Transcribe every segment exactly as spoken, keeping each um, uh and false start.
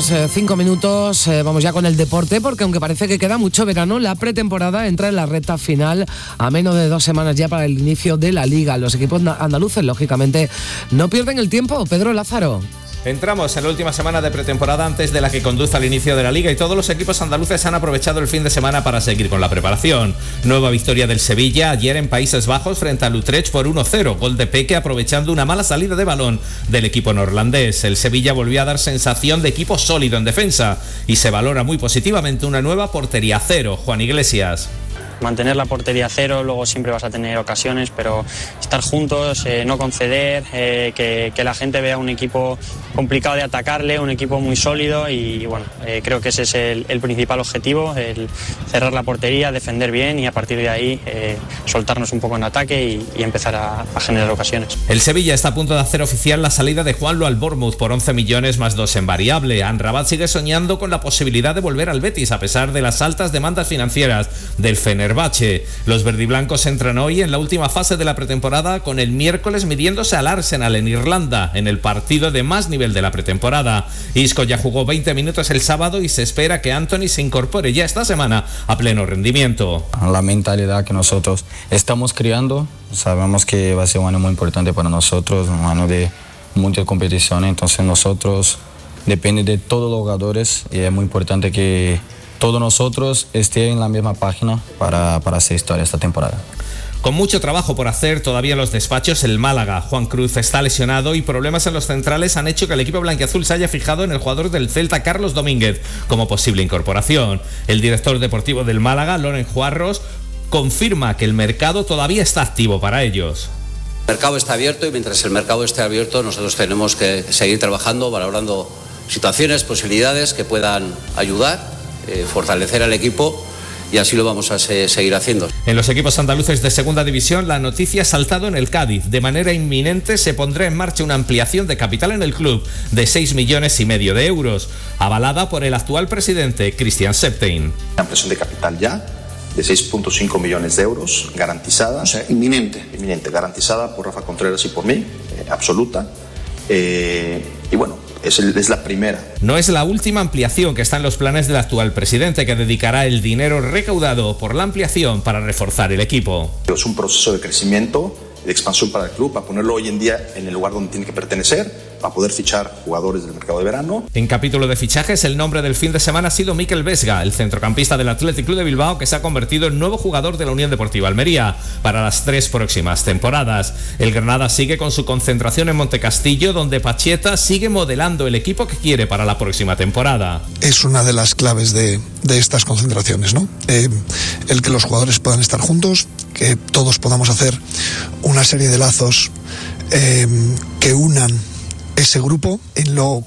últimos eh, cinco minutos eh, vamos ya con el deporte, porque aunque parece que queda mucho verano, la pretemporada entra en la recta final a menos de dos semanas ya para el inicio de la Liga. Los equipos andaluces, lógicamente, no pierden el tiempo. Pedro Lázaro. Entramos en la última semana de pretemporada antes de la que conduce al inicio de la Liga y todos los equipos andaluces han aprovechado el fin de semana para seguir con la preparación. Nueva victoria del Sevilla ayer en Países Bajos frente al Utrecht por uno cero. Gol de Peque aprovechando una mala salida de balón del equipo neerlandés. El Sevilla volvió a dar sensación de equipo sólido en defensa y se valora muy positivamente una nueva portería cero. Juan Iglesias. Mantener la portería cero, luego siempre vas a tener ocasiones, pero estar juntos, eh, no conceder, eh, que, que la gente vea un equipo complicado de atacarle, un equipo muy sólido y bueno, eh, creo que ese es el, el principal objetivo, el cerrar la portería, defender bien y a partir de ahí eh, soltarnos un poco en ataque y, y empezar a, a generar ocasiones. El Sevilla está a punto de hacer oficial la salida de Juanlo al Bournemouth por once millones más dos en variable. Amrabat sigue soñando con la posibilidad de volver al Betis a pesar de las altas demandas financieras del Fenerbahce. Los verdiblancos entran hoy en la última fase de la pretemporada con el miércoles midiéndose al Arsenal en Irlanda en el partido de más nivel de la pretemporada. Isco ya jugó veinte minutos el sábado y se espera que Anthony se incorpore ya esta semana a pleno rendimiento. La mentalidad que nosotros estamos creando, sabemos que va a ser un año muy importante para nosotros, un año de muchas competiciones, entonces nosotros depende de todos los jugadores y es muy importante que todos nosotros estén en la misma página para, para hacer historia esta temporada. Con mucho trabajo por hacer todavía en los despachos, el Málaga, Juan Cruz, está lesionado y problemas en los centrales han hecho que el equipo blanquiazul se haya fijado en el jugador del Celta, Carlos Domínguez, como posible incorporación. El director deportivo del Málaga, Loren Juarros, confirma que el mercado todavía está activo para ellos. El mercado está abierto y mientras el mercado esté abierto nosotros tenemos que seguir trabajando, valorando situaciones, posibilidades que puedan ayudar, eh, fortalecer al equipo y así lo vamos a se- seguir haciendo. En los equipos andaluces de segunda división, la noticia ha saltado en el Cádiz. De manera inminente se pondrá en marcha una ampliación de capital en el club de seis millones y medio de euros, avalada por el actual presidente, Christian Septein. Una ampliación de capital ya de seis punto cinco millones de euros, garantizada. O sea, inminente. Inminente, garantizada por Rafa Contreras y por mí, eh, absoluta. Eh, y bueno, es, el, es la primera. No es la última ampliación que está en los planes del actual presidente, que dedicará el dinero recaudado por la ampliación para reforzar el equipo. Es un proceso de crecimiento, de expansión para el club, para ponerlo hoy en día en el lugar donde tiene que pertenecer, para poder fichar jugadores del mercado de verano. En capítulo de fichajes, el nombre del fin de semana ha sido Mikel Vesga, el centrocampista del Athletic Club de Bilbao, que se ha convertido en nuevo jugador de la Unión Deportiva Almería para las tres próximas temporadas. El Granada sigue con su concentración en Montecastillo, donde Pacheta sigue modelando el equipo que quiere para la próxima temporada. Es una de las claves de, de estas concentraciones, ¿no? Eh, el que los jugadores puedan estar juntos, que todos podamos hacer una serie de lazos eh, que unan ese grupo en lo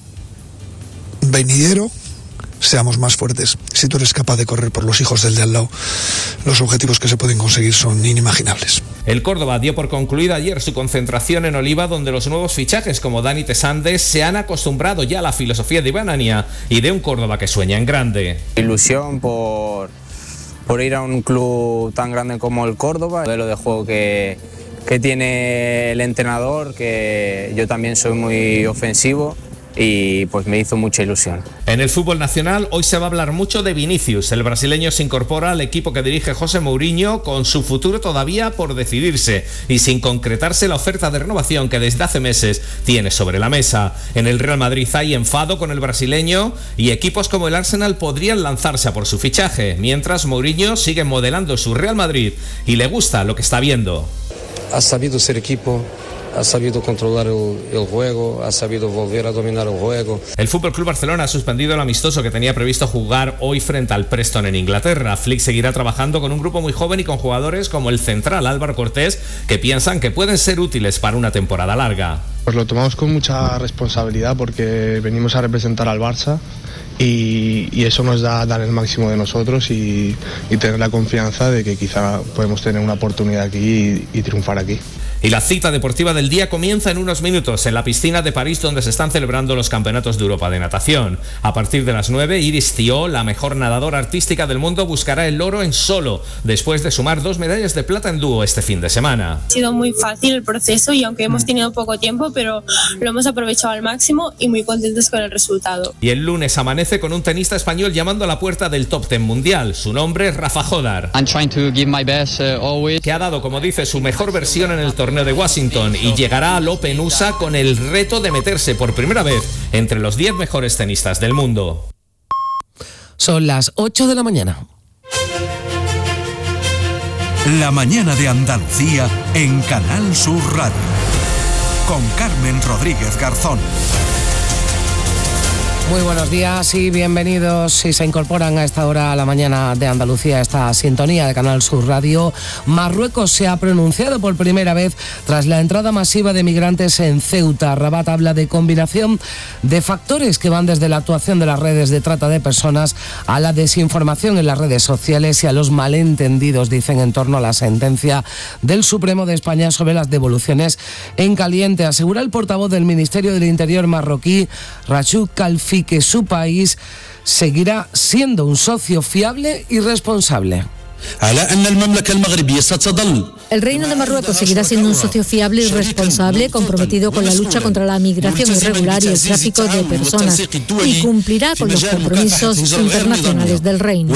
venidero, seamos más fuertes. Si tú eres capaz de correr por los hijos del de al lado, los objetivos que se pueden conseguir son inimaginables. El Córdoba dio por concluida ayer su concentración en Oliva, donde los nuevos fichajes como Dani Tesandes se han acostumbrado ya a la filosofía de Iván Ania y de un Córdoba que sueña en grande. Ilusión por, por ir a un club tan grande como el Córdoba, el modelo de juego que, que tiene el entrenador, que yo también soy muy ofensivo y pues me hizo mucha ilusión. En el fútbol nacional hoy se va a hablar mucho de Vinicius. El brasileño se incorpora al equipo que dirige José Mourinho con su futuro todavía por decidirse y sin concretarse la oferta de renovación que desde hace meses tiene sobre la mesa. En el Real Madrid hay enfado con el brasileño y equipos como el Arsenal podrían lanzarse a por su fichaje, mientras Mourinho sigue modelando su Real Madrid y le gusta lo que está viendo. Ha sabido ser equipo, ha sabido controlar el, el juego, ha sabido volver a dominar el juego. El F C Barcelona ha suspendido el amistoso que tenía previsto jugar hoy frente al Preston en Inglaterra. Flick seguirá trabajando con un grupo muy joven y con jugadores como el central Álvaro Cortés, que piensan que pueden ser útiles para una temporada larga. Pues lo tomamos con mucha responsabilidad porque venimos a representar al Barça y, y eso nos da dar el máximo de nosotros y, y tener la confianza de que quizá podemos tener una oportunidad aquí y, y triunfar aquí. Y la cita deportiva del día comienza en unos minutos en la piscina de París, donde se están celebrando los Campeonatos de Europa de Natación. A partir de las nueve, Iris Thiault, la mejor nadadora artística del mundo, buscará el oro en solo, después de sumar dos medallas de plata en dúo este fin de semana. Ha sido muy fácil el proceso y aunque hemos tenido poco tiempo, pero lo hemos aprovechado al máximo y muy contentos con el resultado. Y el lunes amanece con un tenista español llamando a la puerta del top ten mundial. Su nombre es Rafa Jodar, I'm trying to give my best, uh, always. que ha dado, como dice, su mejor versión en el torneo de Washington y llegará al Open U S A con el reto de meterse por primera vez entre los diez mejores tenistas del mundo. Son las ocho de la mañana. La mañana de Andalucía en Canal Sur Radio. Con Carmen Rodríguez Garzón. Muy buenos días y bienvenidos si se incorporan a esta hora a la mañana de Andalucía, esta sintonía de Canal Sur Radio. Marruecos se ha pronunciado por primera vez tras la entrada masiva de migrantes en Ceuta. Rabat habla de combinación de factores que van desde la actuación de las redes de trata de personas a la desinformación en las redes sociales y a los malentendidos, dicen, en torno a la sentencia del Supremo de España sobre las devoluciones en caliente. Asegura el portavoz del Ministerio del Interior marroquí, Rachid Kalfi, que su país seguirá siendo un socio fiable y responsable. El Reino de Marruecos seguirá siendo un socio fiable y responsable, comprometido con la lucha contra la migración irregular y el tráfico de personas, y cumplirá con los compromisos internacionales del Reino.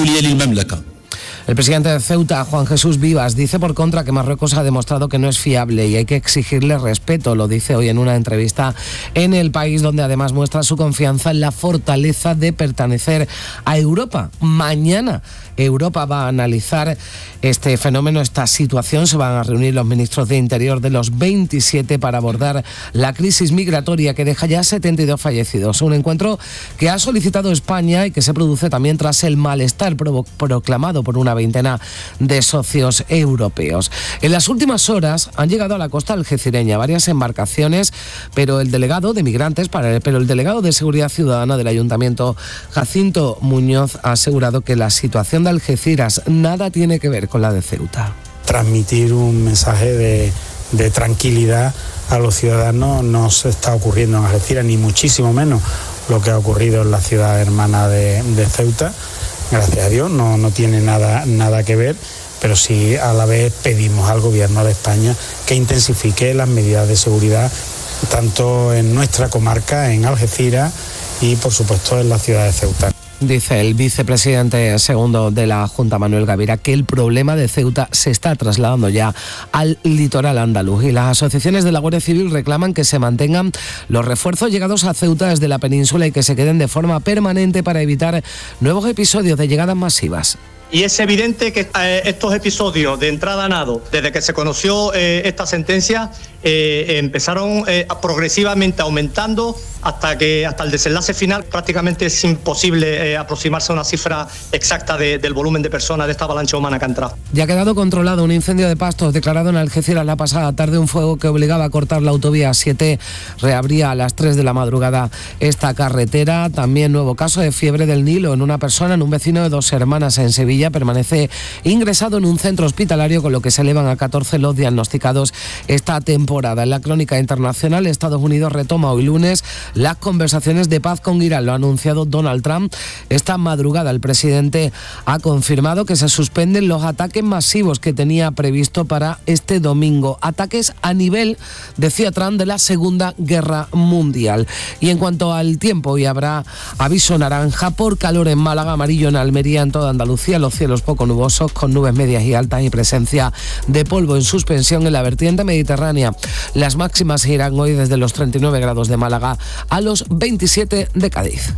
El presidente de Ceuta, Juan Jesús Vivas, dice por contra que Marruecos ha demostrado que no es fiable y hay que exigirle respeto. Lo dice hoy en una entrevista en El País, donde además muestra su confianza en la fortaleza de pertenecer a Europa. Mañana Europa va a analizar este fenómeno, esta situación. Se van a reunir los ministros de Interior de los veintisiete para abordar la crisis migratoria que deja ya setenta y dos fallecidos. Un encuentro que ha solicitado España y que se produce también tras el malestar provo- proclamado por una veintena de socios europeos. En las últimas horas han llegado a la costa algecireña varias embarcaciones, pero el delegado de migrantes, para, pero el delegado de Seguridad Ciudadana del Ayuntamiento, Jacinto Muñoz, ha asegurado que la situación de Algeciras nada tiene que ver con la de Ceuta. Transmitir un mensaje de, de tranquilidad a los ciudadanos. No se está ocurriendo en Algeciras, ni muchísimo menos lo que ha ocurrido en la ciudad hermana de, de Ceuta. Gracias a Dios, no, no tiene nada, nada que ver, pero sí a la vez pedimos al gobierno de España que intensifique las medidas de seguridad, tanto en nuestra comarca, en Algeciras y por supuesto en la ciudad de Ceuta. Dice el vicepresidente segundo de la Junta, Manuel Gavira, que el problema de Ceuta se está trasladando ya al litoral andaluz, y las asociaciones de la Guardia Civil reclaman que se mantengan los refuerzos llegados a Ceuta desde la península y que se queden de forma permanente para evitar nuevos episodios de llegadas masivas. Y es evidente que eh, estos episodios de entrada a nado, desde que se conoció eh, esta sentencia, eh, empezaron eh, progresivamente aumentando hasta que hasta el desenlace final prácticamente es imposible eh, aproximarse a una cifra exacta de, del volumen de personas de esta avalancha humana que ha entrado. Ya ha quedado controlado un incendio de pastos declarado en Algeciras la pasada tarde. Un fuego que obligaba a cortar la autovía siete reabría a las tres de la madrugada esta carretera. También nuevo caso de fiebre del Nilo en una persona, en un vecino de Dos Hermanas en Sevilla. Permanece ingresado en un centro hospitalario, con lo que se elevan a catorce los diagnosticados esta temporada. En la crónica internacional, Estados Unidos retoma hoy lunes las conversaciones de paz con Irán. Lo ha anunciado Donald Trump. Esta madrugada el presidente ha confirmado que se suspenden los ataques masivos que tenía previsto para este domingo. Ataques a nivel, decía Trump, de la Segunda Guerra Mundial. Y en cuanto al tiempo, hoy habrá aviso naranja por calor en Málaga, amarillo en Almería, en toda Andalucía. Los cielos poco nubosos con nubes medias y altas y presencia de polvo en suspensión en la vertiente mediterránea. Las máximas irán hoy desde los treinta y nueve grados de Málaga a los veintisiete de Cádiz.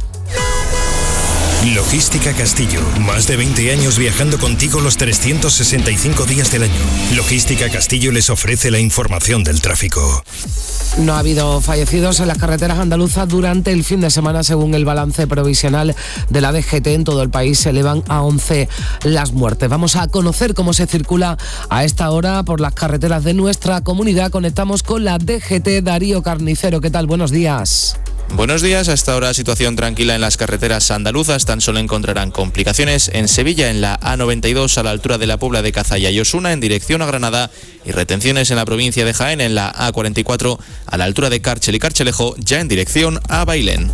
Logística Castillo, más de veinte años viajando contigo los trescientos sesenta y cinco días del año. Logística Castillo les ofrece la información del tráfico. No ha habido fallecidos en las carreteras andaluzas durante el fin de semana, según el balance provisional de la D G T. En todo el país se elevan a once las muertes. Vamos a conocer cómo se circula a esta hora por las carreteras de nuestra comunidad. Conectamos con la D G T. Darío Carnicero, ¿qué tal? Buenos días. Buenos días, hasta ahora situación tranquila en las carreteras andaluzas, tan solo encontrarán complicaciones en Sevilla en la A noventa y dos a la altura de la Puebla de Cazalla y Osuna en dirección a Granada y retenciones en la provincia de Jaén en la A cuarenta y cuatro a la altura de Cárchel y Carchelejo ya en dirección a Bailén.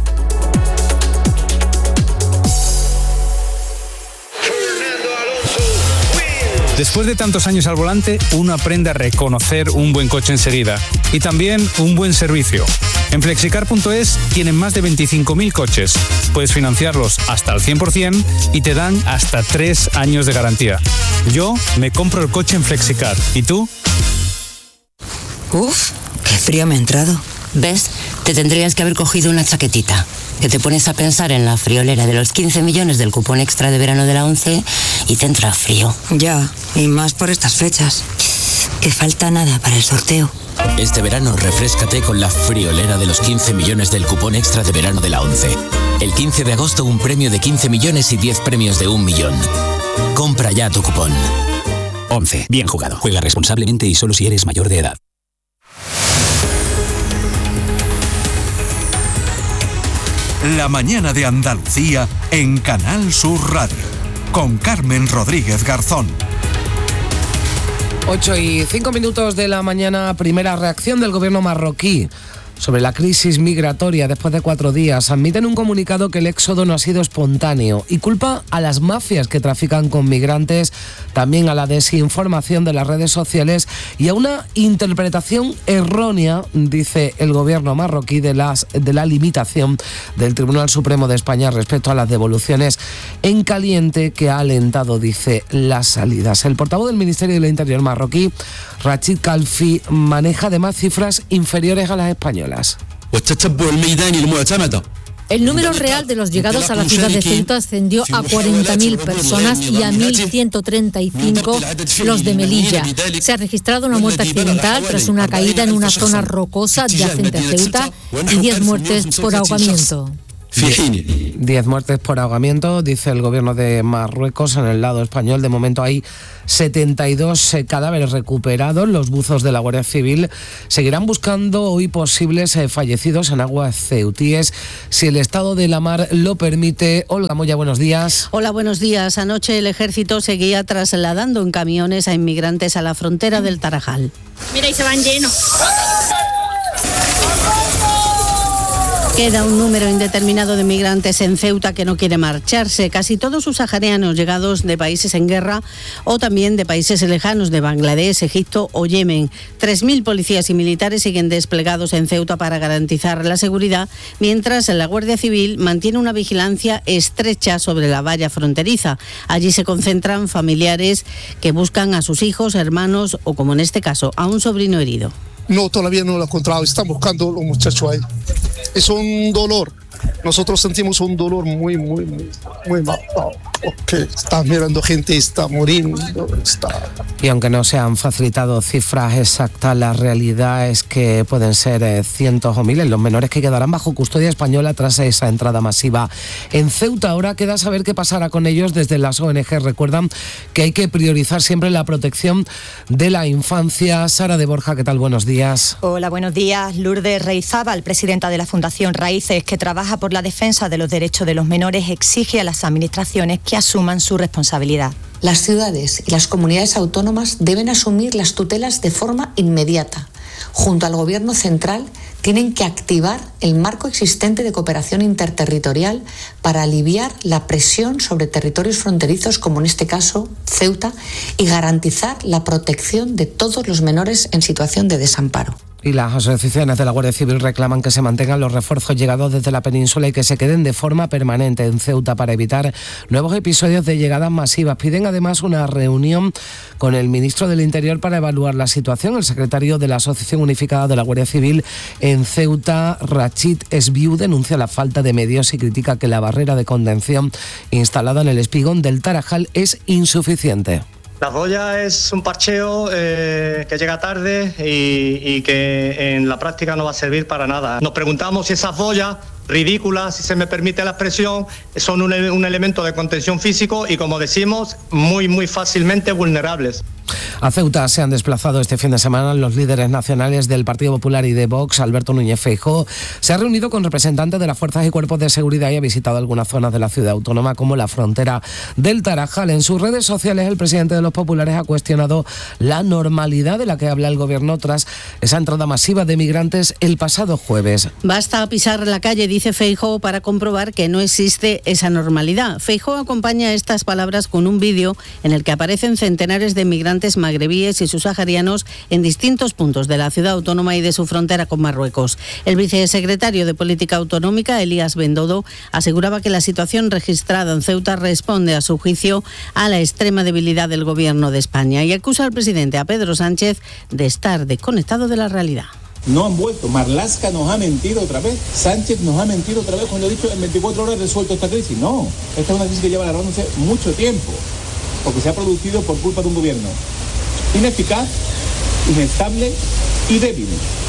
Después de tantos años al volante, uno aprende a reconocer un buen coche enseguida y también un buen servicio. En flexicar punto es tienen más de veinticinco mil coches. Puedes financiarlos hasta al cien por ciento y te dan hasta tres años de garantía. Yo me compro el coche en Flexicar. ¿Y tú? Uf, qué frío me ha entrado. ¿Ves? Te tendrías que haber cogido una chaquetita. Que te pones a pensar en la friolera de los quince millones del cupón extra de verano de la ONCE y te entra frío. Ya, y más por estas fechas. Que falta nada para el sorteo. Este verano refréscate con la friolera de los quince millones del cupón extra de verano de la ONCE. El quince de agosto un premio de quince millones y diez premios de un millón. Compra ya tu cupón. ONCE. Bien jugado. Juega responsablemente y solo si eres mayor de edad. La mañana de Andalucía en Canal Sur Radio, con Carmen Rodríguez Garzón. ocho y cinco minutos de la mañana, primera reacción del gobierno marroquí sobre la crisis migratoria después de cuatro días. Admite en un comunicado que el éxodo no ha sido espontáneo y culpa a las mafias que trafican con migrantes, también a la desinformación de las redes sociales y a una interpretación errónea, dice el gobierno marroquí, de, las, de la limitación del Tribunal Supremo de España respecto a las devoluciones en caliente que ha alentado, dice, las salidas. El portavoz del Ministerio del Interior marroquí, Rachid Kalfi, maneja además cifras inferiores a las españolas. El número real de los llegados a la ciudad de Ceuta ascendió a cuarenta mil personas y a mil ciento treinta y cinco los de Melilla. Se ha registrado una muerte accidental tras una caída en una zona rocosa adyacente a Ceuta y diez muertes por ahogamiento. Diez muertes por ahogamiento, dice el gobierno de Marruecos. En el lado español, de momento hay setenta y dos cadáveres recuperados. Los buzos de la Guardia Civil seguirán buscando hoy posibles fallecidos en aguas ceutíes, si el estado de la mar lo permite. Olga Moya, buenos días. Hola, buenos días. Anoche el ejército seguía trasladando en camiones a inmigrantes a la frontera del Tarajal. Mira, y se van llenos. Queda un número indeterminado de migrantes en Ceuta que no quiere marcharse. Casi todos subsaharianos llegados de países en guerra o también de países lejanos de Bangladesh, Egipto o Yemen. tres mil policías y militares siguen desplegados en Ceuta para garantizar la seguridad, mientras la Guardia Civil mantiene una vigilancia estrecha sobre la valla fronteriza. Allí se concentran familiares que buscan a sus hijos, hermanos o, como en este caso, a un sobrino herido. No, todavía no lo he encontrado. Están buscando a los muchachos ahí. Es un dolor. Nosotros sentimos un dolor muy, muy, muy, muy mal. Porque está mirando gente, está muriendo, está... Y aunque no se han facilitado cifras exactas, la realidad es que pueden ser eh, cientos o miles los menores que quedarán bajo custodia española tras esa entrada masiva en Ceuta. Ahora queda saber qué pasará con ellos. Desde las O N G recuerdan que hay que priorizar siempre la protección de la infancia. Sara de Borja, ¿qué tal? Buenos días. Hola, buenos días. Lourdes Reizábal, presidenta de la Fundación Raíces, que trabaja por la defensa de los derechos de los menores, exige a las administraciones que asuman su responsabilidad. Las ciudades y las comunidades autónomas deben asumir las tutelas de forma inmediata. Junto al Gobierno central tienen que activar el marco existente de cooperación interterritorial para aliviar la presión sobre territorios fronterizos, como en este caso Ceuta, y garantizar la protección de todos los menores en situación de desamparo. Y las asociaciones de la Guardia Civil reclaman que se mantengan los refuerzos llegados desde la península y que se queden de forma permanente en Ceuta para evitar nuevos episodios de llegadas masivas. Piden además una reunión con el ministro del Interior para evaluar la situación. El secretario de la Asociación Unificada de la Guardia Civil en Ceuta, Rachid Esbiu, denuncia la falta de medios y critica que la barrera de contención instalada en el espigón del Tarajal es insuficiente. La boya es un parcheo eh, que llega tarde y, y que en la práctica no va a servir para nada. Nos preguntamos si esas boyas ridículas, si se me permite la expresión, son un, un elemento de contención físico y, como decimos, muy, muy fácilmente vulnerables. A Ceuta se han desplazado este fin de semana los líderes nacionales del Partido Popular y de Vox. Alberto Núñez Feijóo se ha reunido con representantes de las fuerzas y cuerpos de seguridad y ha visitado algunas zonas de la ciudad autónoma como la frontera del Tarajal. En sus redes sociales el presidente de los populares ha cuestionado la normalidad de la que habla el gobierno tras esa entrada masiva de migrantes el pasado jueves. Basta pisar la calle, dice Feijóo, para comprobar que no existe esa normalidad. Feijóo acompaña estas palabras con un vídeo en el que aparecen centenares de migrantes magrebíes y subsaharianos en distintos puntos de la ciudad autónoma y de su frontera con Marruecos. El vicesecretario de Política Autonómica, Elías Bendodo, aseguraba que la situación registrada en Ceuta responde, a su juicio, a la extrema debilidad del gobierno de España y acusa al presidente, a Pedro Sánchez, de estar desconectado de la realidad. No han vuelto. Marlaska nos ha mentido otra vez. Sánchez nos ha mentido otra vez cuando ha dicho en veinticuatro horas resuelto esta crisis. No, esta es una crisis que lleva alargándose mucho tiempo, porque se ha producido por culpa de un gobierno ineficaz, inestable y débil.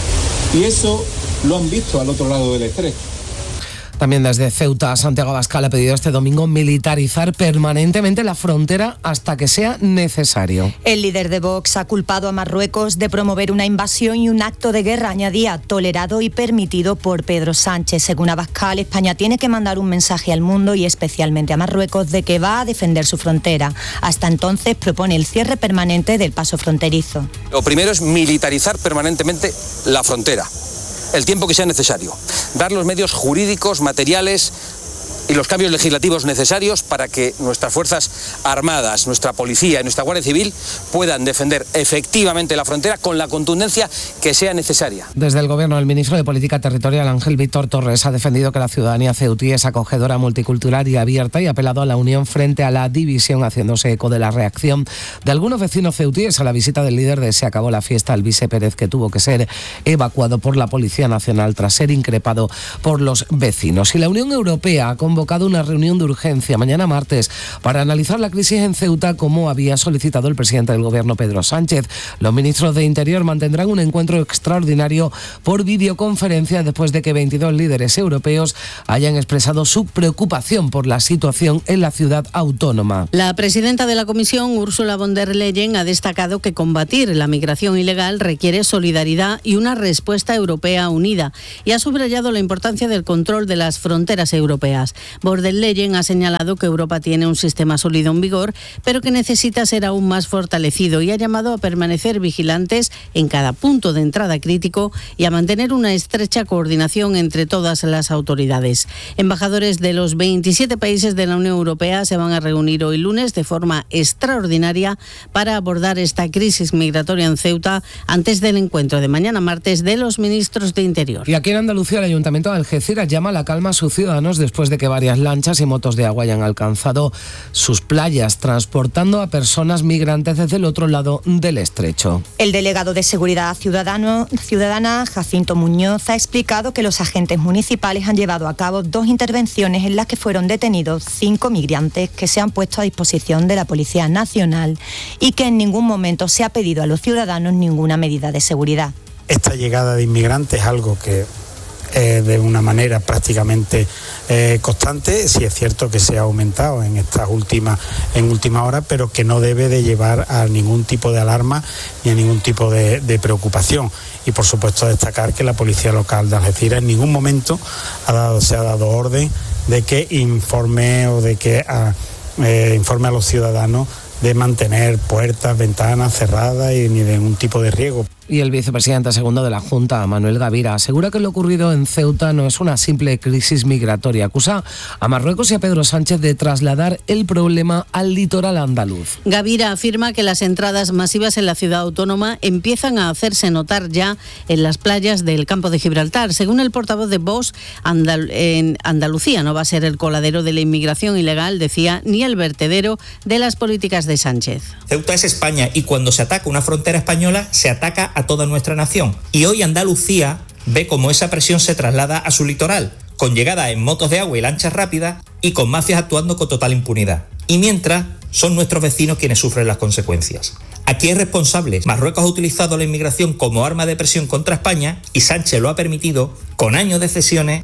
Y eso lo han visto al otro lado del estrecho. También desde Ceuta, Santiago Abascal ha pedido este domingo militarizar permanentemente la frontera hasta que sea necesario. El líder de Vox ha culpado a Marruecos de promover una invasión y un acto de guerra, añadía, tolerado y permitido por Pedro Sánchez. Según Abascal, España tiene que mandar un mensaje al mundo y especialmente a Marruecos de que va a defender su frontera. Hasta entonces propone el cierre permanente del paso fronterizo. Lo primero es militarizar permanentemente la frontera, el tiempo que sea necesario, dar los medios jurídicos, materiales y los cambios legislativos necesarios para que nuestras Fuerzas Armadas, nuestra Policía y nuestra Guardia Civil puedan defender efectivamente la frontera con la contundencia que sea necesaria. Desde el Gobierno, el ministro de Política Territorial, Ángel Víctor Torres, ha defendido que la ciudadanía ceutí es acogedora, multicultural y abierta y ha apelado a la unión frente a la división, haciéndose eco de la reacción de algunos vecinos ceutíes a la visita del líder de Se acabó la fiesta, Alvise Pérez, que tuvo que ser evacuado por la Policía Nacional tras ser increpado por los vecinos. Y la Unión Europea ha convocado una reunión de urgencia mañana martes para analizar la crisis en Ceuta, como había solicitado el presidente del gobierno, Pedro Sánchez. Los ministros de Interior mantendrán un encuentro extraordinario por videoconferencia después de que veintidós líderes europeos hayan expresado su preocupación por la situación en la ciudad autónoma. La presidenta de la Comisión, Ursula von der Leyen, ha destacado que combatir la migración ilegal requiere solidaridad y una respuesta europea unida y ha subrayado la importancia del control de las fronteras europeas. Von der Leyen ha señalado que Europa tiene un sistema sólido en vigor, pero que necesita ser aún más fortalecido y ha llamado a permanecer vigilantes en cada punto de entrada crítico y a mantener una estrecha coordinación entre todas las autoridades. Embajadores de los veintisiete países de la Unión Europea se van a reunir hoy lunes de forma extraordinaria para abordar esta crisis migratoria en Ceuta antes del encuentro de mañana martes de los ministros de Interior. Y aquí en Andalucía, el Ayuntamiento de Algeciras llama a la calma a sus ciudadanos después de que varias lanchas y motos de agua hayan alcanzado sus playas, transportando a personas migrantes desde el otro lado del estrecho. El delegado de Seguridad Ciudadano, Ciudadana, Jacinto Muñoz, ha explicado que los agentes municipales han llevado a cabo dos intervenciones en las que fueron detenidos cinco migrantes que se han puesto a disposición de la Policía Nacional y que en ningún momento se ha pedido a los ciudadanos ninguna medida de seguridad. Esta llegada de inmigrantes es algo que Eh, de una manera prácticamente eh, constante. Sí es cierto que se ha aumentado en estas últimas en última hora, pero que no debe de llevar a ningún tipo de alarma ni a ningún tipo de, de preocupación. Y por supuesto destacar que la Policía Local de Algeciras en ningún momento ha dado, se ha dado orden de que informe o de que a, eh, informe a los ciudadanos de mantener puertas, ventanas cerradas y ni de ningún tipo de riesgo. Y el vicepresidente segundo de la Junta, Manuel Gavira, asegura que lo ocurrido en Ceuta no es una simple crisis migratoria. Acusa a Marruecos y a Pedro Sánchez de trasladar el problema al litoral andaluz. Gavira afirma que las entradas masivas en la ciudad autónoma empiezan a hacerse notar ya en las playas del campo de Gibraltar. Según el portavoz de Vox, Andal- en Andalucía no va a ser el coladero de la inmigración ilegal, decía, ni el vertedero de las políticas de Sánchez. Ceuta es España y cuando se ataca una frontera española, se ataca a toda nuestra nación. Y hoy Andalucía ve cómo esa presión se traslada a su litoral, con llegada en motos de agua y lanchas rápidas y con mafias actuando con total impunidad. Y mientras, son nuestros vecinos quienes sufren las consecuencias. Aquí hay responsables. Marruecos ha utilizado la inmigración como arma de presión contra España y Sánchez lo ha permitido con años de cesiones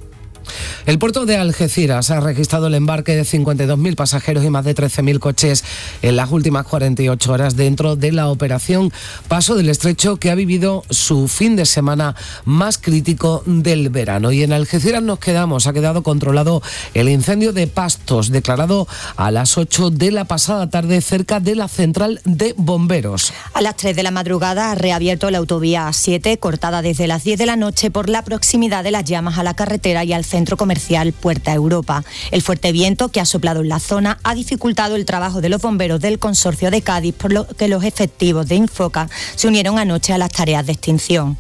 El puerto de Algeciras ha registrado el embarque de cincuenta y dos mil pasajeros y más de trece mil coches en las últimas cuarenta y ocho horas dentro de la operación Paso del Estrecho, que ha vivido su fin de semana más crítico del verano. Y en Algeciras nos quedamos, ha quedado controlado el incendio de pastos declarado a las ocho de la pasada tarde cerca de la central de bomberos. A las tres de la madrugada ha reabierto la autovía A siete, cortada desde las diez de la noche por la proximidad de las llamas a la carretera y al centro comercial Puerta Europa. El fuerte viento que ha soplado en la zona ha dificultado el trabajo de los bomberos del Consorcio de Cádiz, por lo que los efectivos de Infoca se unieron anoche a las tareas de extinción.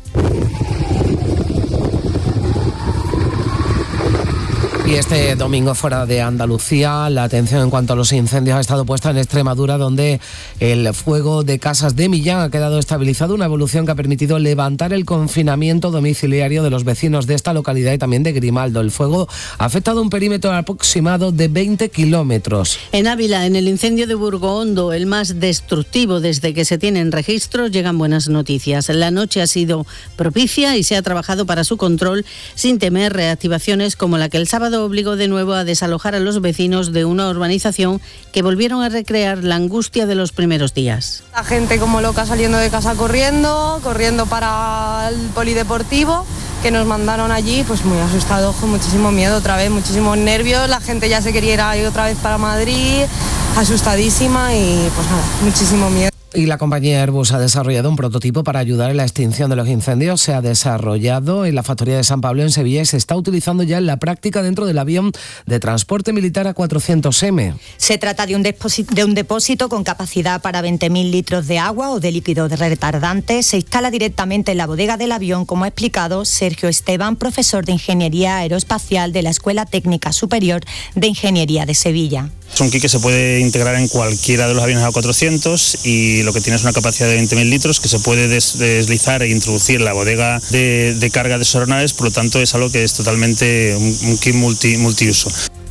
Y este domingo fuera de Andalucía, la atención en cuanto a los incendios ha estado puesta en Extremadura, donde el fuego de Casas de Millán ha quedado estabilizado, una evolución que ha permitido levantar el confinamiento domiciliario de los vecinos de esta localidad y también de Grimaldo. El fuego ha afectado un perímetro aproximado de veinte kilómetros. En Ávila, en el incendio de Burgohondo, el más destructivo desde que se tienen registros, llegan buenas noticias. La noche ha sido propicia y se ha trabajado para su control sin temer reactivaciones como la que el sábado obligó de nuevo a desalojar a los vecinos de una urbanización que volvieron a recrear la angustia de los primeros días. La gente como loca saliendo de casa corriendo, corriendo para el polideportivo, que nos mandaron allí, pues muy asustados, con muchísimo miedo otra vez, muchísimos nervios, la gente ya se quería ir otra vez para Madrid, asustadísima y pues nada, muchísimo miedo. Y la compañía Airbus ha desarrollado un prototipo para ayudar en la extinción de los incendios. Se ha desarrollado en la factoría de San Pablo, en Sevilla, y se está utilizando ya en la práctica dentro del avión de transporte militar A cuatrocientos eme. Se trata de un depósito, de un depósito con capacidad para veinte mil litros de agua o de líquido retardante. Se instala directamente en la bodega del avión, como ha explicado Sergio Esteban, profesor de Ingeniería Aeroespacial de la Escuela Técnica Superior de Ingeniería de Sevilla. Es un kit que se puede integrar en cualquiera de los aviones A cuatrocientos y lo que tiene es una capacidad de veinte mil litros que se puede des- deslizar e introducir en la bodega de, de carga de sus aeronaves, por lo tanto es algo que es totalmente un, un kit multi, multiuso.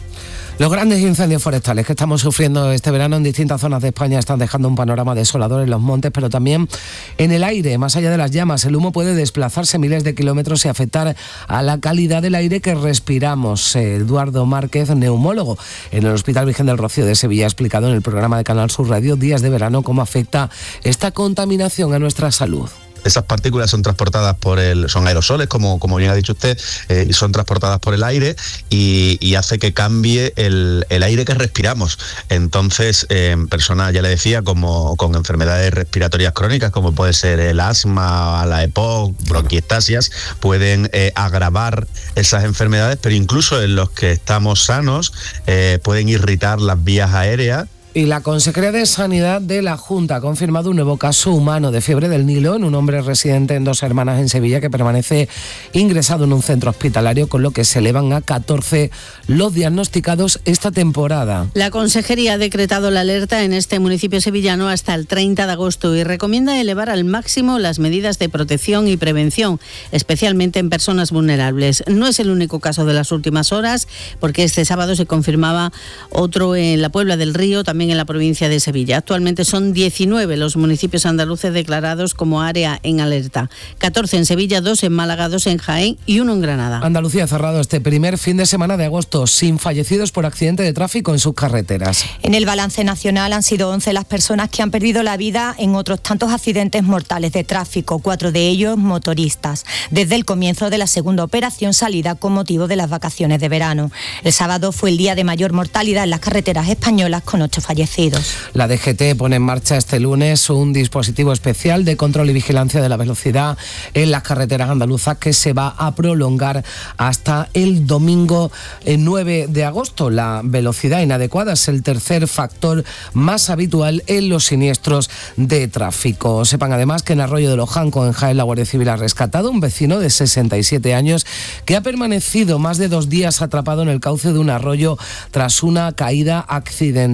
Los grandes incendios forestales que estamos sufriendo este verano en distintas zonas de España están dejando un panorama desolador en los montes, pero también en el aire. Más allá de las llamas, el humo puede desplazarse miles de kilómetros y afectar a la calidad del aire que respiramos. Eduardo Márquez, neumólogo en el Hospital Virgen del Rocío de Sevilla, ha explicado en el programa de Canal Sur Radio Días de Verano cómo afecta esta contaminación a nuestra salud. Esas partículas son transportadas por el, son aerosoles, como, como bien ha dicho usted, eh, y son transportadas por el aire y, y hace que cambie el, el aire que respiramos. Entonces, eh, personas, ya le decía, como con enfermedades respiratorias crónicas, como puede ser el asma, la EPOC, bronquiectasias, pueden eh, agravar esas enfermedades, pero incluso en los que estamos sanos, eh, pueden irritar las vías aéreas. Y la Consejería de Sanidad de la Junta ha confirmado un nuevo caso humano de fiebre del Nilo en un hombre residente en Dos Hermanas en Sevilla que permanece ingresado en un centro hospitalario, con lo que se elevan a catorce los diagnosticados esta temporada. La Consejería ha decretado la alerta en este municipio sevillano hasta el treinta de agosto y recomienda elevar al máximo las medidas de protección y prevención, especialmente en personas vulnerables. No es el único caso de las últimas horas, porque este sábado se confirmaba otro en la Puebla del Río, también en la provincia de Sevilla. Actualmente son diecinueve los municipios andaluces declarados como área en alerta. catorce en Sevilla, dos en Málaga, dos en Jaén y uno en Granada. Andalucía ha cerrado este primer fin de semana de agosto sin fallecidos por accidente de tráfico en sus carreteras. En el balance nacional han sido once las personas que han perdido la vida en otros tantos accidentes mortales de tráfico, cuatro de ellos motoristas, desde el comienzo de la segunda operación salida con motivo de las vacaciones de verano. El sábado fue el día de mayor mortalidad en las carreteras españolas, con ocho fallecidos. La D G T pone en marcha este lunes un dispositivo especial de control y vigilancia de la velocidad en las carreteras andaluzas que se va a prolongar hasta el domingo nueve de agosto. La velocidad inadecuada es el tercer factor más habitual en los siniestros de tráfico. Sepan además que en Arroyo de Lojanco, en Jaén, la Guardia Civil ha rescatado a un vecino de sesenta y siete años que ha permanecido más de dos días atrapado en el cauce de un arroyo tras una caída accidental y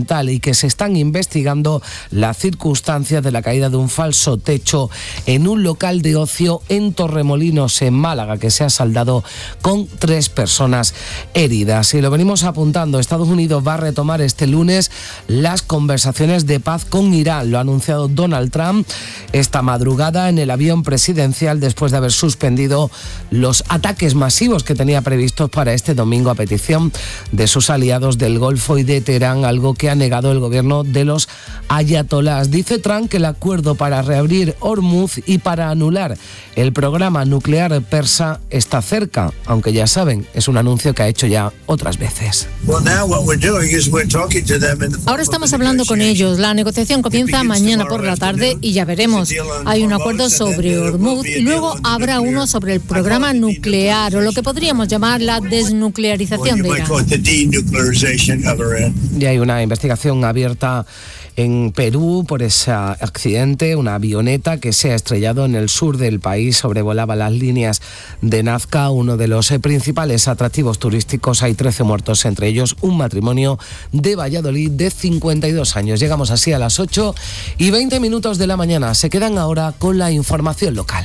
que se están investigando las circunstancias de la caída de un falso techo en un local de ocio en Torremolinos, en Málaga, que se ha saldado con tres personas heridas. Y lo venimos apuntando, Estados Unidos va a retomar este lunes las conversaciones de paz con Irán. Lo ha anunciado Donald Trump esta madrugada en el avión presidencial después de haber suspendido los ataques masivos que tenía previstos para este domingo a petición de sus aliados del Golfo y de Teherán, algo que ha negado el gobierno de los ayatolás. Dice Trump que el acuerdo para reabrir Hormuz y para anular el programa nuclear persa está cerca, aunque ya saben, es un anuncio que ha hecho ya otras veces. Ahora estamos hablando con ellos. La negociación comienza mañana por la tarde y ya veremos. Hay un acuerdo sobre Hormuz y luego habrá uno sobre el programa nuclear, o lo que podríamos llamar la desnuclearización de Irán. Y hay una investigación abierta en Perú por ese accidente, una avioneta que se ha estrellado en el sur del país, sobrevolaba las líneas de Nazca, uno de los principales atractivos turísticos. Hay trece muertos, entre ellos un matrimonio de Valladolid de cincuenta y dos años. Llegamos así a las ocho y veinte minutos de la mañana. Se quedan ahora con la información local.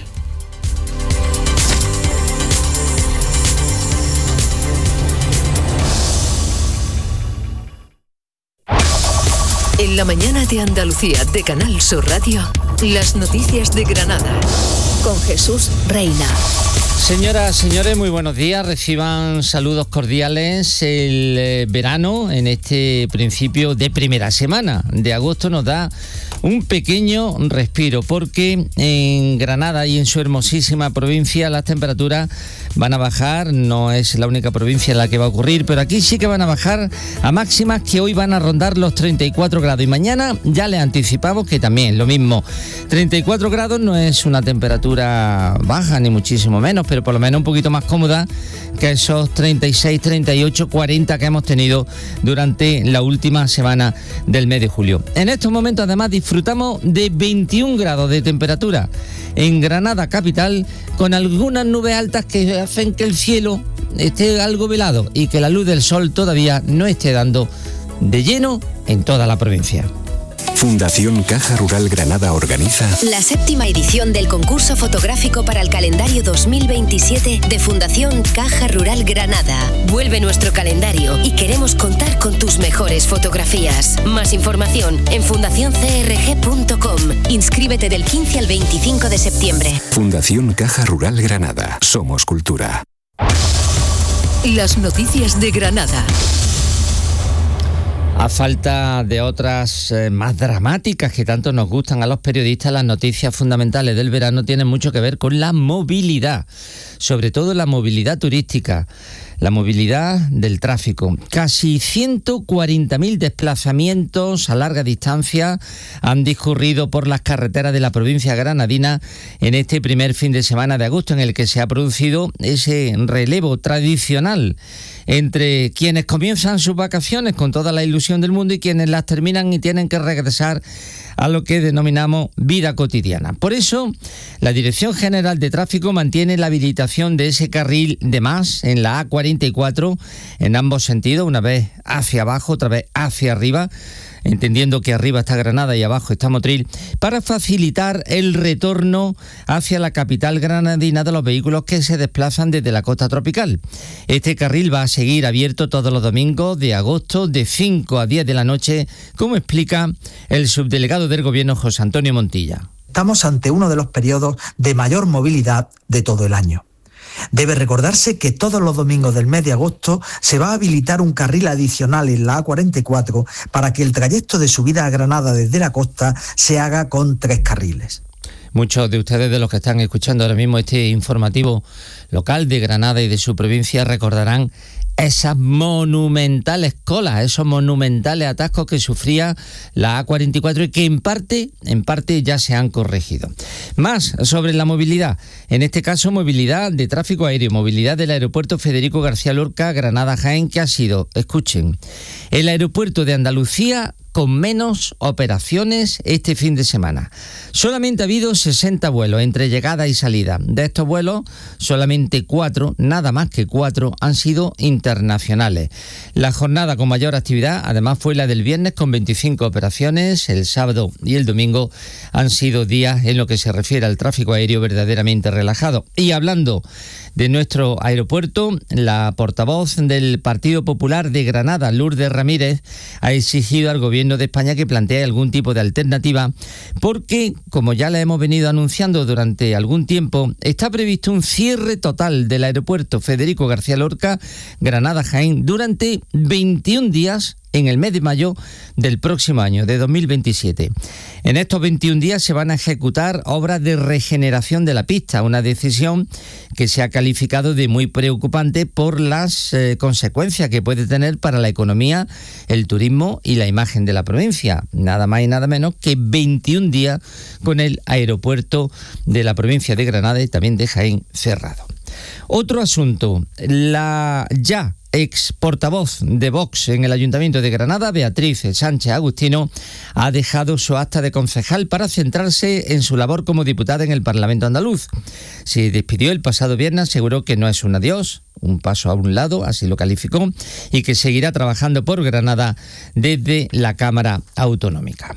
En la mañana de Andalucía de Canal Sur Radio, las noticias de Granada, con Jesús Reina. Señoras, señores, muy buenos días. Reciban saludos cordiales. El eh, verano, en este principio de primera semana de agosto, nos da un pequeño respiro, porque en Granada y en su hermosísima provincia las temperaturas van a bajar. No es la única provincia en la que va a ocurrir, pero aquí sí que van a bajar a máximas que hoy van a rondar los treinta y cuatro grados. Y mañana ya les anticipamos que también lo mismo. treinta y cuatro grados no es una temperatura baja, ni muchísimo menos, pero por lo menos un poquito más cómoda que esos treinta y seis, treinta y ocho, cuarenta que hemos tenido durante la última semana del mes de julio. En estos momentos además disfrutamos de veintiún grados de temperatura en Granada capital, con algunas nubes altas que hacen que el cielo esté algo velado y que la luz del sol todavía no esté dando de lleno en toda la provincia. Fundación Caja Rural Granada organiza la séptima edición del concurso fotográfico para el calendario dos mil veintisiete de Fundación Caja Rural Granada. Vuelve nuestro calendario y queremos contar con tus mejores fotografías. Más información en fundación c r g punto com. Inscríbete del quince al veinticinco de septiembre. Fundación Caja Rural Granada. Somos cultura. Las noticias de Granada. A falta de otras eh, más dramáticas que tanto nos gustan a los periodistas, las noticias fundamentales del verano tienen mucho que ver con la movilidad, sobre todo la movilidad turística, la movilidad del tráfico. Casi ciento cuarenta mil desplazamientos a larga distancia han discurrido por las carreteras de la provincia granadina en este primer fin de semana de agosto, en el que se ha producido ese relevo tradicional entre quienes comienzan sus vacaciones con toda la ilusión del mundo y quienes las terminan y tienen que regresar a lo que denominamos vida cotidiana. Por eso, la Dirección General de Tráfico mantiene la habilitación de ese carril de más en la A cuarenta y cuatro en ambos sentidos, una vez hacia abajo, otra vez hacia arriba, entendiendo que arriba está Granada y abajo está Motril, para facilitar el retorno hacia la capital granadina de los vehículos que se desplazan desde la costa tropical. Este carril va a seguir abierto todos los domingos de agosto de cinco a diez de la noche, como explica el subdelegado del Gobierno José Antonio Montilla. Estamos ante uno de los periodos de mayor movilidad de todo el año. Debe recordarse que todos los domingos del mes de agosto se va a habilitar un carril adicional en la A cuarenta y cuatro para que el trayecto de subida a Granada desde la costa se haga con tres carriles. Muchos de ustedes, de los que están escuchando ahora mismo este informativo local de Granada y de su provincia, recordarán esas monumentales colas, esos monumentales atascos que sufría la A cuarenta y cuatro y que en parte, en parte ya se han corregido. Más sobre la movilidad, en este caso movilidad de tráfico aéreo, movilidad del aeropuerto Federico García Lorca, Granada-Jaén, que ha sido, escuchen, el aeropuerto de Andalucía con menos operaciones este fin de semana. Solamente ha habido sesenta vuelos entre llegada y salida. De estos vuelos, solamente cuatro, nada más que cuatro, han sido internacionales. La jornada con mayor actividad, además, fue la del viernes con veinticinco operaciones. El sábado y el domingo han sido días en lo que se refiere al tráfico aéreo verdaderamente relajado. Y hablando de nuestro aeropuerto, la portavoz del Partido Popular de Granada, Lourdes Ramírez, ha exigido al Gobierno de España que plantee algún tipo de alternativa porque, como ya le hemos venido anunciando durante algún tiempo, está previsto un cierre total del aeropuerto Federico García Lorca, Granada-Jaén, durante veintiún días en el mes de mayo del próximo año, de dos mil veintisiete. En estos veintiún días se van a ejecutar obras de regeneración de la pista, una decisión que se ha calificado de muy preocupante por las eh, consecuencias que puede tener para la economía, el turismo y la imagen de la provincia. Nada más y nada menos que veintiún días con el aeropuerto de la provincia de Granada y también de Jaén cerrado. Otro asunto, la ya ex portavoz de Vox en el Ayuntamiento de Granada, Beatriz Sánchez Agustino, ha dejado su acta de concejal para centrarse en su labor como diputada en el Parlamento andaluz. Se despidió el pasado viernes, aseguró que no es un adiós, un paso a un lado, así lo calificó, y que seguirá trabajando por Granada desde la Cámara Autonómica.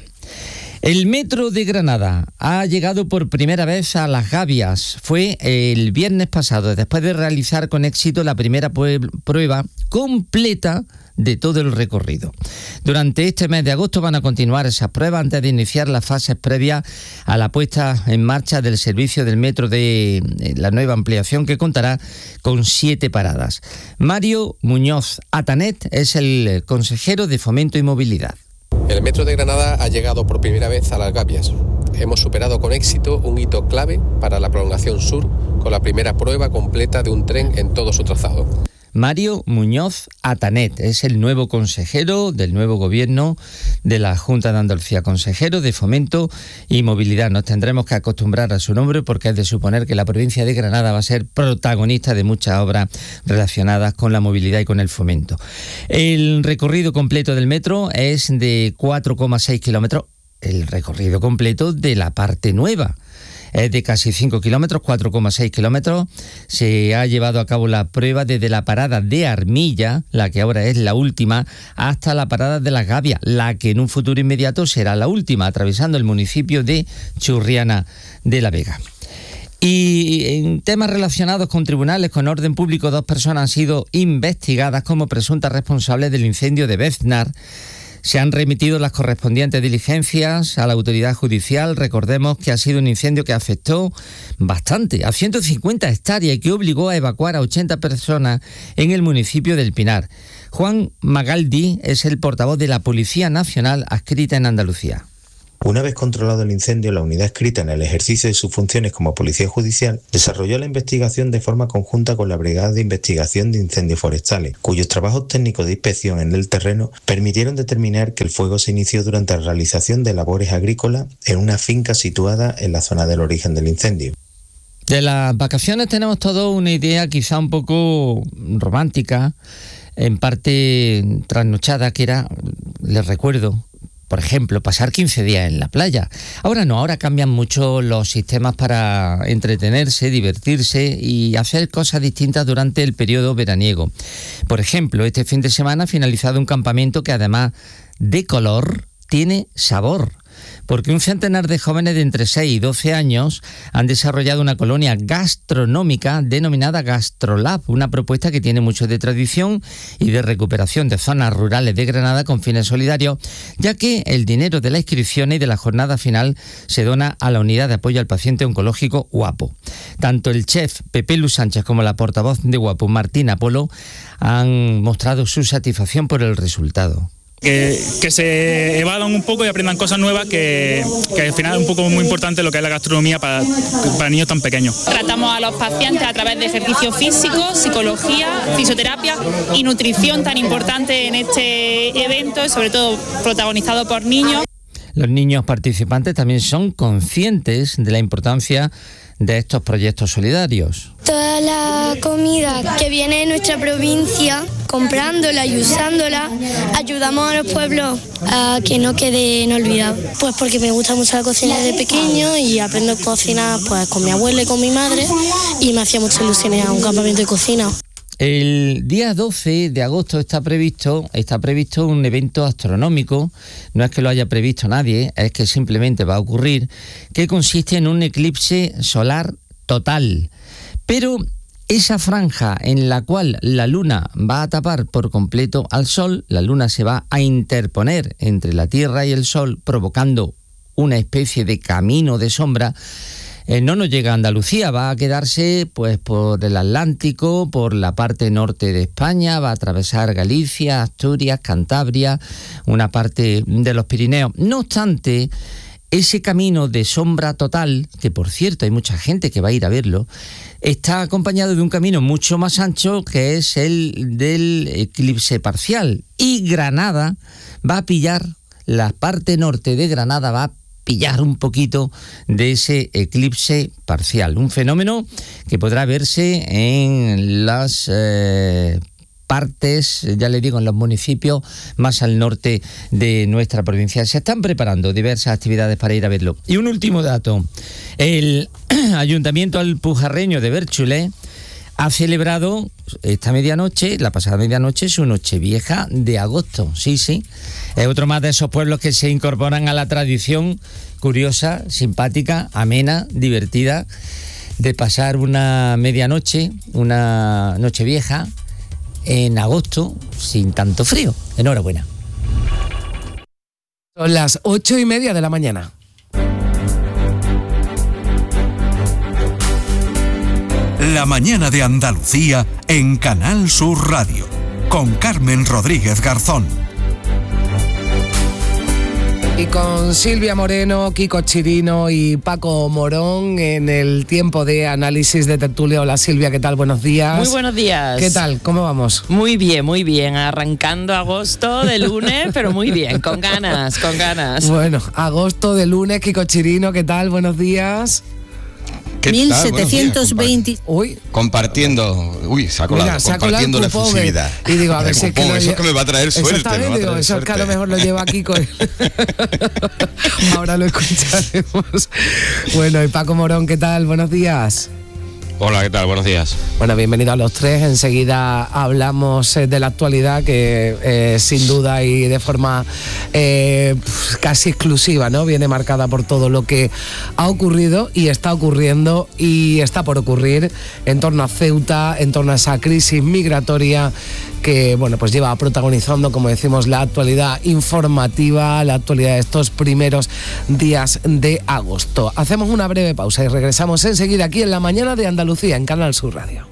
El Metro de Granada ha llegado por primera vez a Las Gavias. Fue el viernes pasado, después de realizar con éxito la primera prueba completa de todo el recorrido. Durante este mes de agosto van a continuar esas pruebas antes de iniciar las fases previas a la puesta en marcha del servicio del metro de la nueva ampliación, que contará con siete paradas. Mario Muñoz Atanet es el consejero de Fomento y Movilidad. El Metro de Granada ha llegado por primera vez a Las Gavias. Hemos superado con éxito un hito clave para la prolongación sur con la primera prueba completa de un tren en todo su trazado. Mario Muñoz Atanet es el nuevo consejero del nuevo gobierno de la Junta de Andalucía, consejero de Fomento y Movilidad. Nos tendremos que acostumbrar a su nombre porque es de suponer que la provincia de Granada va a ser protagonista de muchas obras relacionadas con la movilidad y con el fomento. El recorrido completo del metro es de cuatro coma seis kilómetros, el recorrido completo de la parte nueva. Es de casi cinco kilómetros, cuatro coma seis kilómetros. Se ha llevado a cabo la prueba desde la parada de Armilla, la que ahora es la última, hasta la parada de Las Gavias, la que en un futuro inmediato será la última, atravesando el municipio de Churriana de la Vega. Y en temas relacionados con tribunales, con orden público, dos personas han sido investigadas como presuntas responsables del incendio de Beznar. Se han remitido las correspondientes diligencias a la autoridad judicial. Recordemos que ha sido un incendio que afectó bastante a ciento cincuenta hectáreas y que obligó a evacuar a ochenta personas en el municipio del Pinar. Juan Magaldi es el portavoz de la Policía Nacional adscrita en Andalucía. Una vez controlado el incendio, la unidad adscrita en el ejercicio de sus funciones como policía judicial desarrolló la investigación de forma conjunta con la Brigada de Investigación de Incendios Forestales, cuyos trabajos técnicos de inspección en el terreno permitieron determinar que el fuego se inició durante la realización de labores agrícolas en una finca situada en la zona del origen del incendio. De las vacaciones tenemos todos una idea quizá un poco romántica, en parte trasnochada, que era, les recuerdo, por ejemplo, pasar quince días en la playa. Ahora no, ahora cambian mucho los sistemas para entretenerse, divertirse y hacer cosas distintas durante el periodo veraniego. Por ejemplo, este fin de semana ha finalizado un campamento que, además de color, tiene sabor, porque un centenar de jóvenes de entre seis y doce años han desarrollado una colonia gastronómica denominada GastroLab, una propuesta que tiene mucho de tradición y de recuperación de zonas rurales de Granada con fines solidarios, ya que el dinero de la inscripción y de la jornada final se dona a la unidad de apoyo al paciente oncológico UAPO. Tanto el chef Pepe Lu Sánchez como la portavoz de UAPO, Martina Polo, han mostrado su satisfacción por el resultado. Que, que se evadan un poco y aprendan cosas nuevas, que, que al final es un poco muy importante lo que es la gastronomía para, para niños tan pequeños. Tratamos a los pacientes a través de ejercicio físico, psicología, fisioterapia y nutrición, tan importante en este evento, sobre todo protagonizado por niños. Los niños participantes también son conscientes de la importancia de estos proyectos solidarios. Toda la comida que viene de nuestra provincia comprándola y usándola, ayudamos a los pueblos a que no queden olvidados. Pues porque me gusta mucho la cocina desde pequeño y aprendo a cocinar pues con mi abuela y con mi madre y me hacía mucha ilusión ir a un campamento de cocina. El día doce de agosto está previsto, está previsto un evento astronómico, no es que lo haya previsto nadie, es que simplemente va a ocurrir, que consiste en un eclipse solar total. Pero esa franja en la cual la luna va a tapar por completo al sol, la luna se va a interponer entre la Tierra y el sol, provocando una especie de camino de sombra. Eh, no nos llega a Andalucía, va a quedarse pues por el Atlántico, por la parte norte de España, va a atravesar Galicia, Asturias, Cantabria, una parte de los Pirineos. No obstante, ese camino de sombra total, que por cierto hay mucha gente que va a ir a verlo, está acompañado de un camino mucho más ancho que es el del eclipse parcial. Y Granada va a pillar, la parte norte de Granada va a pillar un poquito de ese eclipse parcial. Un fenómeno que podrá verse en las eh, partes, ya le digo, en los municipios más al norte de nuestra provincia. Se están preparando diversas actividades para ir a verlo. Y un último dato. El Ayuntamiento alpujarreño de Bérchule ha celebrado esta medianoche, la pasada medianoche, su Nochevieja de agosto. Sí, sí. Es otro más de esos pueblos que se incorporan a la tradición curiosa, simpática, amena, divertida, de pasar una medianoche, una Nochevieja, en agosto, sin tanto frío. Enhorabuena. Son las ocho y media de la mañana. La mañana de Andalucía en Canal Sur Radio, con Carmen Rodríguez Garzón. Y con Silvia Moreno, Kiko Chirino y Paco Morón en el tiempo de análisis de tertulia. Hola Silvia, ¿qué tal? Buenos días. Muy buenos días. ¿Qué tal? ¿Cómo vamos? Muy bien, muy bien. Arrancando agosto de lunes, pero muy bien, con ganas, con ganas. Bueno, agosto de lunes, Kiko Chirino, ¿qué tal? Buenos días. mil setecientos veinte. Uy. Compartiendo. Uy, se ha colado. Mira, se ha compartiendo la efusividad. Y digo, a ver si es que. Eso lo es que me va a traer suerte. Exactamente, digo, eso es que a lo mejor lo lleva Kiko. Ahora lo escucharemos. Bueno, y Paco Morón, ¿qué tal? Buenos días. Hola, ¿qué tal? Buenos días. Bueno, bienvenidos a los tres. Enseguida hablamos eh, de la actualidad que eh, sin duda y de forma eh, casi exclusiva, ¿no? Viene marcada por todo lo que ha ocurrido y está ocurriendo y está por ocurrir en torno a Ceuta, en torno a esa crisis migratoria que, bueno, pues lleva protagonizando, como decimos, la actualidad informativa, la actualidad de estos primeros días de agosto. Hacemos una breve pausa y regresamos enseguida aquí en La Mañana de Andalucía, en Canal Sur Radio.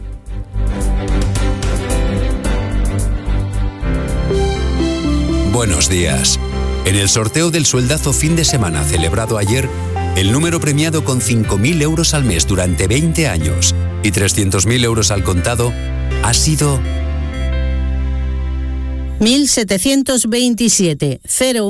Buenos días. En el sorteo del sueldazo fin de semana celebrado ayer, el número premiado con cinco mil euros al mes durante veinte años y trescientos mil euros al contado ha sido mil setecientos veintisiete cero